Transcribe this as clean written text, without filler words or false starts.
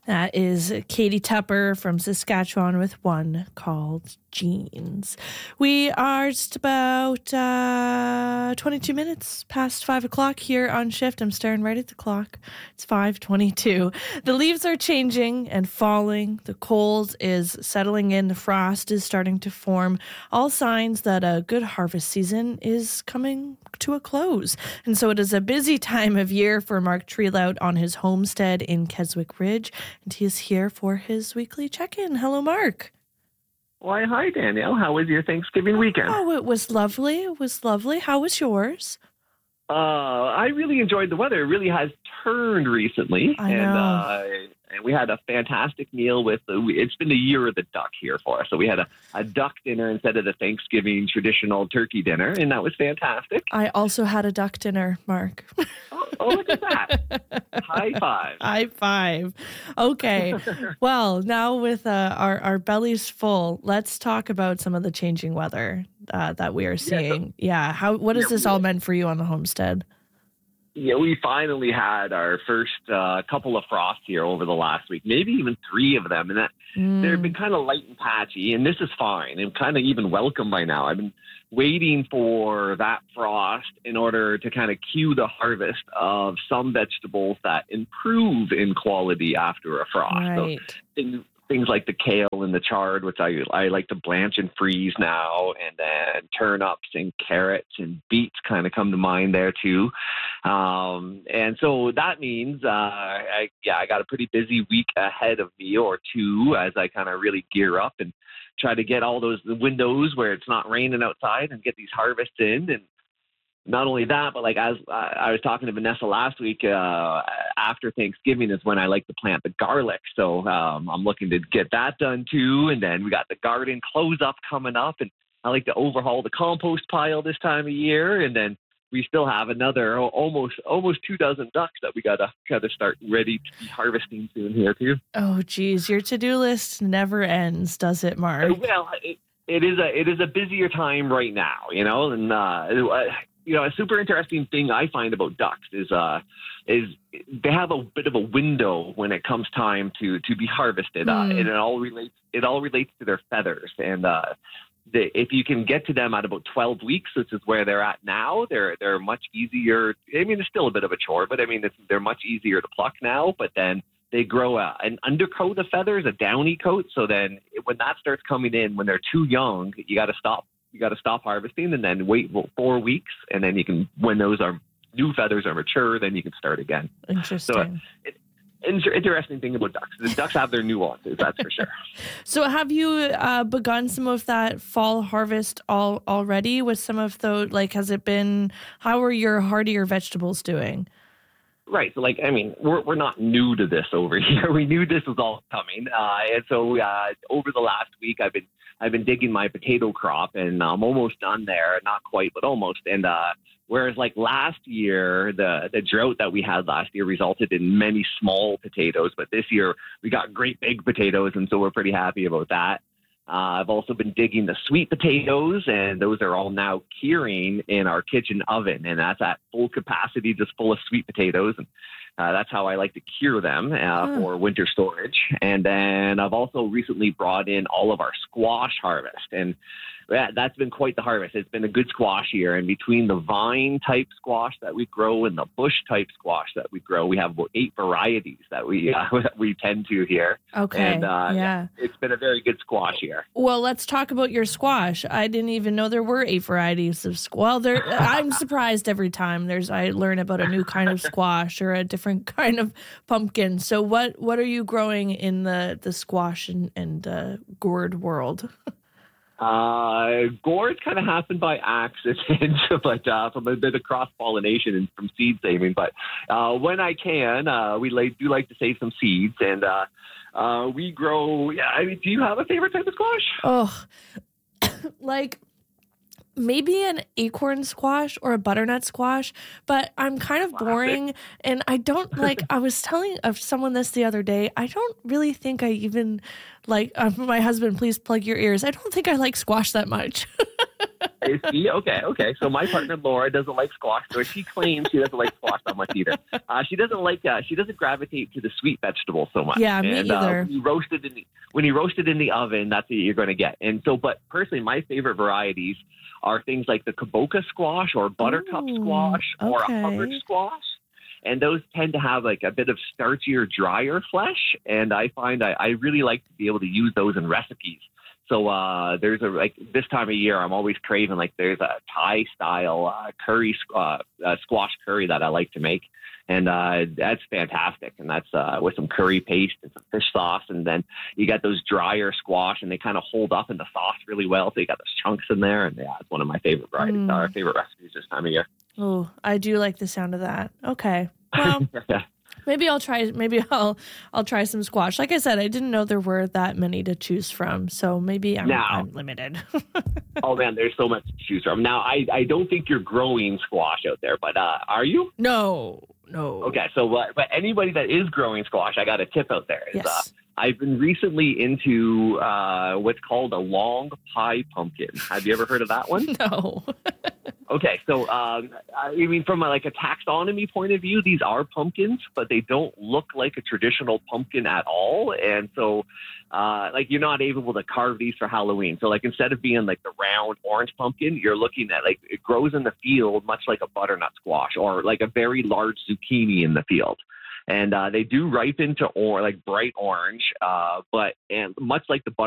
That is Katie Tupper from Saskatchewan with one called Jeans. We are just about 22 minutes past 5 o'clock here on shift. I'm staring right at the clock. It's 5:22. The leaves are changing and falling. The cold is settling in. The frost is starting to form. All signs that a good harvest season is coming to a close. And so it is a busy time of year for Mark Treelout on his homestead in Keswick Ridge. And he is here for his weekly check-in. Hello, Mark. Why, hi, Danielle. How was your Thanksgiving weekend? Oh, it was lovely. It was lovely. How was yours? I really enjoyed the weather. It really has turned recently. I know. And we had a fantastic meal with, it's been the year of the duck here for us. So we had a duck dinner instead of the Thanksgiving traditional turkey dinner, and that was fantastic. I also had a duck dinner, Mark. Oh, look at that. High five. High five. Okay. Well, now with our bellies full, let's talk about some of the changing weather that we are seeing. What has this all meant for you on the homestead? Yeah, we finally had our first couple of frosts here over the last week, maybe even 3 of them. And they've been kind of light and patchy, and this is fine. I'm kind of even welcome by now. I've been waiting for that frost in order to kind of cue the harvest of some vegetables that improve in quality after a frost. Right. So things like the kale and the chard, which I like to blanch and freeze now, and then turnips and carrots and beets kind of come to mind there too. And so that means I got a pretty busy week ahead of me or 2 as I kind of really gear up and try to get all those windows where it's not raining outside and get these harvests in. And not only that, but like as I was talking to Vanessa last week, after Thanksgiving is when I like to plant the garlic. So I'm looking to get that done too. And then we got the garden close up coming up, and I like to overhaul the compost pile this time of year. And then we still have another almost 2 dozen ducks that we gotta start ready to be harvesting soon here too. Oh, geez, your to-do list never ends, does it, Mark? Well, it is a busier time right now, and a super interesting thing I find about ducks is they have a bit of a window when it comes time to be harvested, and it all relates to their feathers. And if you can get to them at about 12 weeks, which is where they're at now, they're much easier. I mean, it's still a bit of a chore, but I mean, they're much easier to pluck now. But then they grow an undercoat of feathers, a downy coat. So then when that starts coming in, when they're too young, you got to stop. You got to stop harvesting and then wait 4 weeks. And then you can, when those new feathers are mature, then you can start again. Interesting. So interesting thing about ducks. The ducks have their nuances, that's for sure. So have you begun some of that fall harvest already with some of those, how are your hardier vegetables doing? Right. So, we're not new to this over here. We knew this was all coming. And so over the last week, I've been digging my potato crop, and I'm almost done there. Not quite, but almost. And whereas last year, the drought that we had last year resulted in many small potatoes, but this year we got great big potatoes, and so we're pretty happy about that. I've also been digging the sweet potatoes, and those are all now curing in our kitchen oven, and that's at full capacity, just full of sweet potatoes. And that's how I like to cure them for winter storage. And then I've also recently brought in all of our squash harvest, and that's been quite the harvest. It's been a good squash year, and between the vine-type squash that we grow and the bush-type squash that we grow, we have about 8 varieties that we tend to here. Okay, and it's been a very good squash year. Well, let's talk about your squash. I didn't even know there were 8 varieties of squash. Well, I'm surprised every time I learn about a new kind of squash or a different kind of pumpkin. So what are you growing in the squash and gourd world? Gourds kind of happened by accident, but from a bit of cross-pollination and from seed saving. But when I can, we do like to save some seeds, and we grow. Do you have a favorite type of squash? Oh, maybe an acorn squash or a butternut squash, but I'm kind of boring, and I don't I was telling someone this the other day, I don't really think I even my husband, please plug your ears. I don't think I like squash that much. See, okay. So my partner Laura doesn't like squash, or she claims she doesn't like squash that much either. She doesn't gravitate to the sweet vegetable so much. Yeah, me either. When you roast it in the oven, that's what you're going to get. And so, but personally, my favorite varieties are things like the kaboka squash or buttercup squash or a Hubbard squash. And those tend to have like a bit of starchier, drier flesh. And I find I really like to be able to use those in recipes. So there's this time of year, I'm always craving, like there's a Thai style curry, squash curry that I like to make. And that's fantastic. And that's with some curry paste and some fish sauce. And then you got those drier squash and they kind of hold up in the sauce really well. So you got those chunks in there. And yeah, it's one of my favorite varieties, our favorite recipes this time of year. Oh, I do like the sound of that. Okay. Well, maybe I'll try some squash. Like I said, I didn't know there were that many to choose from. So maybe I'm limited. Oh man, there's so much to choose from. Now, I don't think you're growing squash out there, but are you? No. Okay. So, but anybody that is growing squash, I got a tip out there. Yes. I've been recently into what's called a long pie pumpkin. Have you ever heard of that one? No. Okay, so I mean, from a taxonomy point of view, these are pumpkins, but they don't look like a traditional pumpkin at all. And so, you're not able to carve these for Halloween. So, instead of being the round orange pumpkin, you're looking at it grows in the field, much like a butternut squash or a very large zucchini in the field. And they do ripen to bright orange, but much like the butternut